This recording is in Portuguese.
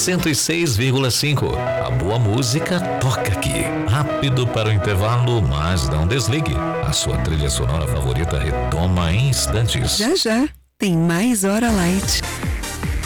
106,5. A boa música toca aqui. Rápido para o intervalo, mas não desligue. A sua trilha sonora favorita retoma em instantes. Já tem mais Hora Light.